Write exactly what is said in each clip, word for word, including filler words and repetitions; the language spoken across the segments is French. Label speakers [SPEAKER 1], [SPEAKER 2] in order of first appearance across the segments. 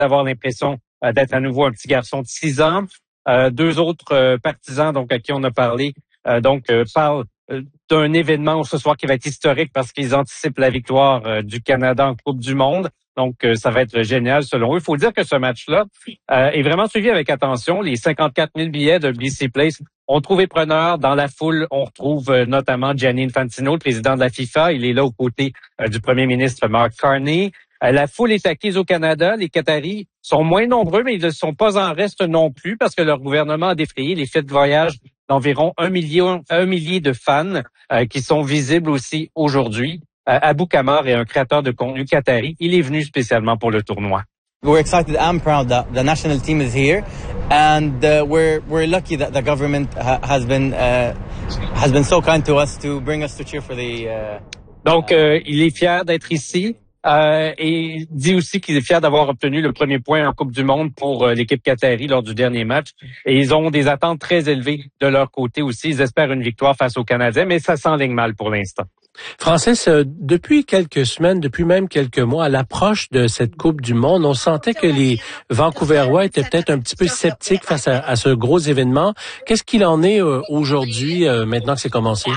[SPEAKER 1] d'avoir l'impression euh, d'être à nouveau un petit garçon de six ans. Euh, deux autres euh, partisans donc à qui on a parlé euh, donc euh, parlent euh, d'un événement ce soir qui va être historique parce qu'ils anticipent la victoire euh, du Canada en Coupe du Monde. Donc, euh, ça va être génial selon eux. Il faut dire que ce match-là euh, est vraiment suivi avec attention. Les cinquante-quatre mille billets de B C Place ont trouvé preneur. Dans la foule, on retrouve euh, notamment Gianni Infantino, le président de la FIFA. Il est là aux côtés euh, du premier ministre Mark Carney. Euh, la foule est acquise au Canada. Les Qataris sont moins nombreux, mais ils ne sont pas en reste non plus parce que leur gouvernement a défrayé les frais de voyage d'environ un million, un millier de fans euh, qui sont visibles aussi aujourd'hui. Euh, Abou Kamar est un créateur de contenu qatari. Il est venu spécialement pour le tournoi.
[SPEAKER 2] We're excited and proud that the national team is here, and uh, we're we're lucky that the government ha- has been uh, has been so kind to us to bring us to cheer for the. Uh,
[SPEAKER 1] Donc, euh, il est fier d'être ici. Euh, et il dit aussi qu'il est fier d'avoir obtenu le premier point en Coupe du Monde pour euh, l'équipe qatari lors du dernier match. Et ils ont des attentes très élevées de leur côté aussi. Ils espèrent une victoire face aux Canadiens, mais ça s'enligne mal pour l'instant.
[SPEAKER 3] Francis, depuis quelques semaines, depuis même quelques mois, à l'approche de cette Coupe du Monde, on sentait que les Vancouverois étaient peut-être un petit peu sceptiques face à, à ce gros événement. Qu'est-ce qu'il en est euh, aujourd'hui, euh, maintenant que c'est commencé?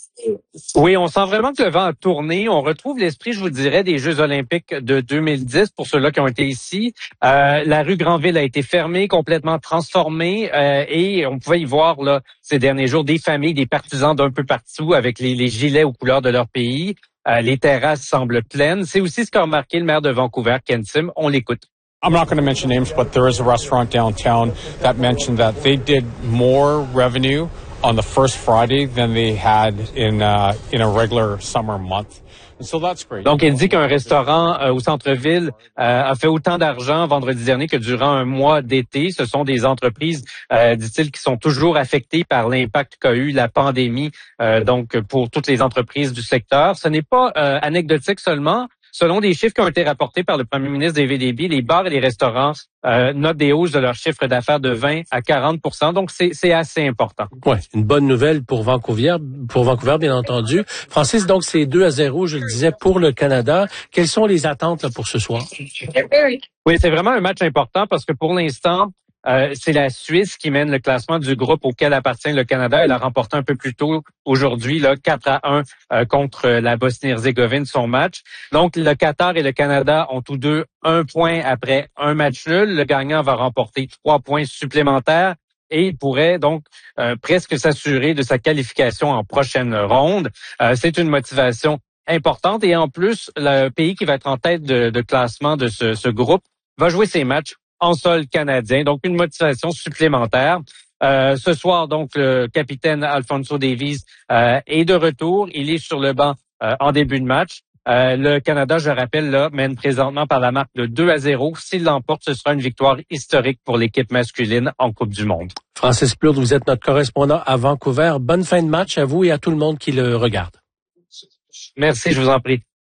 [SPEAKER 1] Oui, on sent vraiment que le vent a tourné. On retrouve l'esprit, je vous dirais, des Jeux olympiques de deux mille dix pour ceux-là qui ont été ici. Euh, la rue Granville a été fermée, complètement transformée euh, et on pouvait y voir là ces derniers jours des familles, des partisans d'un peu partout avec les, les gilets aux couleurs de leur pays. Euh, les terrasses semblent pleines. C'est aussi ce qu'a remarqué le maire de Vancouver, Ken Sim. On l'écoute.
[SPEAKER 4] I'm not going to mention names, but there is a restaurant downtown that mentioned that they did more revenue on the first Friday than they had in uh, in a regular summer month. And so that's great.
[SPEAKER 1] Donc, il dit qu'un restaurant euh, au centre-ville euh, a fait autant d'argent vendredi dernier que durant un mois d'été. Ce sont des entreprises, euh, dit-il, qui sont toujours affectées par l'impact qu'a eu la pandémie, euh, donc pour toutes les entreprises du secteur. Ce n'est pas euh, anecdotique seulement. Selon des chiffres qui ont été rapportés par le premier ministre David Eby, les bars et les restaurants euh, notent des hausses de leur chiffre d'affaires de vingt à quarante pour cent. Donc, c'est, c'est assez important.
[SPEAKER 3] Ouais, une bonne nouvelle pour Vancouver, pour Vancouver, bien entendu. Francis, donc, c'est deux à zéro, je le disais, pour le Canada. Quelles sont les attentes là, pour ce soir?
[SPEAKER 1] Oui, c'est vraiment un match important parce que pour l'instant, Euh, c'est la Suisse qui mène le classement du groupe auquel appartient le Canada. Elle a remporté un peu plus tôt aujourd'hui, là, quatre à un euh, contre la Bosnie-Herzégovine, son match. Donc, le Qatar et le Canada ont tous deux un point après un match nul. Le gagnant va remporter trois points supplémentaires et pourrait donc euh, presque s'assurer de sa qualification en prochaine ronde. Euh, c'est une motivation importante et en plus, le pays qui va être en tête de, de classement de ce, ce groupe va jouer ses matchs en sol canadien, donc une motivation supplémentaire. Euh, ce soir, donc, le capitaine Alphonso Davies euh, est de retour. Il est sur le banc euh, en début de match. Euh, le Canada, je rappelle, là, mène présentement par la marque de deux à zéro. S'il l'emporte, ce sera une victoire historique pour l'équipe masculine en Coupe du Monde.
[SPEAKER 3] Francis Plourde, vous êtes notre correspondant à Vancouver. Bonne fin de match à vous et à tout le monde qui le regarde.
[SPEAKER 1] Merci, je vous en prie.